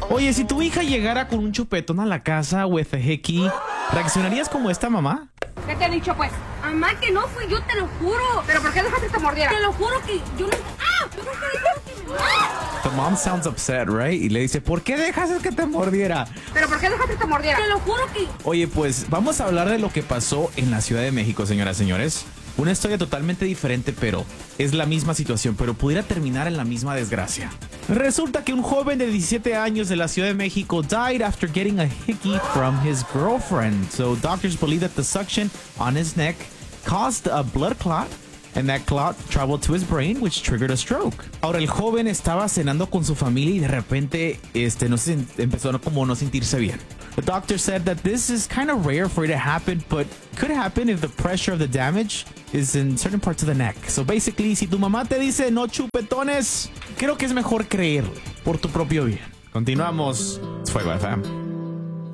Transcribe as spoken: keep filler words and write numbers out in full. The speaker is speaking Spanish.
Oye, si tu hija llegara con un chupetón a la casa with a hickey, ¿reaccionarías como esta mamá? ¿Qué te he dicho, pues? Mamá, que no fui yo, te lo juro. ¿Pero por qué dejaste que te mordiera? Te lo juro que yo no... ¡Ah! Yo nunca dije que me... ¡Ah! The mom sounds upset, right? Y le dice, ¿por qué dejaste que te mordiera? ¿Pero por qué dejaste que te mordiera? Te lo juro que... Oye, pues vamos a hablar de lo que pasó en la Ciudad de México, señoras y señores. Una historia totalmente diferente, pero es la misma situación, pero pudiera terminar en la misma desgracia. Resulta que un joven de diecisiete años de la Ciudad de México died after getting a hickey from his girlfriend. So doctors believe that the suction on his neck caused a blood clot, and that clot traveled to his brain, which triggered a stroke. Ahora, el joven estaba cenando con su familia y de repente este, no se, empezó a como no sentirse bien. The doctor said that this is kind of rare for it to happen, but could happen if the pressure of the damage is in certain parts of the neck. So basically, si tu mamá te dice no chupetones, creo que es mejor creerle por tu propio bien. Continuamos. It's Fuego F M.